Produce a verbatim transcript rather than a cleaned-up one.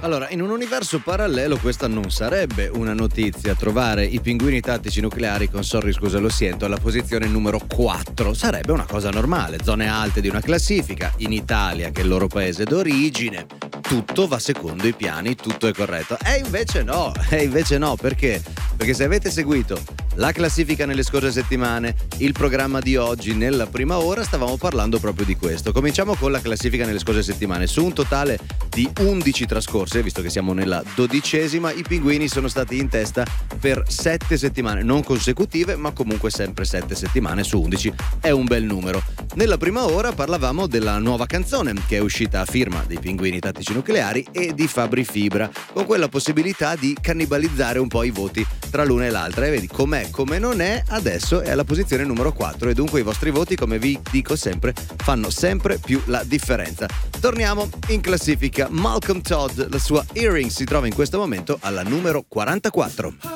Allora, in un universo parallelo questa non sarebbe una notizia. Trovare i pinguini tattici nucleari con Sorry scusa lo siento alla posizione numero quattro sarebbe una cosa normale. Zone alte di una classifica, in Italia che è il loro paese d'origine, tutto va secondo i piani, tutto è corretto. E invece no, e invece no, perché? Perché se avete seguito la classifica nelle scorse settimane, il programma di oggi nella prima ora, stavamo parlando proprio di questo. Cominciamo con la classifica nelle scorse settimane. Su un totale di undici trascorse, visto che siamo nella dodicesima, i pinguini sono stati in testa per sette settimane, non consecutive, ma comunque sempre sette settimane su undici. È un bel numero. Nella prima ora parlavamo della nuova canzone che è uscita a firma dei Pinguini Tattici Nucleari e di Fabri Fibra, con quella possibilità di cannibalizzare un po' i voti tra l'una e l'altra. E vedi com'è, come non è, adesso è alla posizione numero quattro e dunque i vostri voti, come vi dico sempre, fanno sempre più la differenza. Torniamo in classifica. Malcolm Todd, la sua Earrings si trova in questo momento alla numero quarantaquattro.